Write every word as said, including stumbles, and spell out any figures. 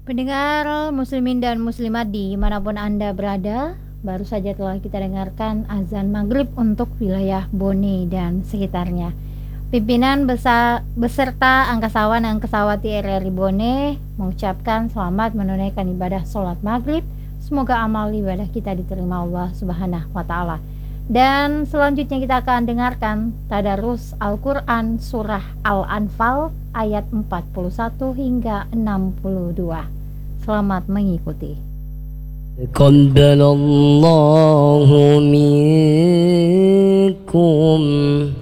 Pendengar muslimin dan muslimat dimanapun Anda berada, baru saja telah kita dengarkan azan maghrib untuk wilayah Bone dan sekitarnya. Pimpinan besa, beserta angkasawan dan angkasawati R R I Bone mengucapkan selamat menunaikan ibadah sholat maghrib. Semoga amal ibadah kita diterima Allah Subhanahu wa Ta'ala. Dan selanjutnya kita akan dengarkan tadarus Al-Quran surah Al-Anfal ayat empat puluh satu hingga enam puluh dua. Selamat mengikuti. Taqabbalallahu minkum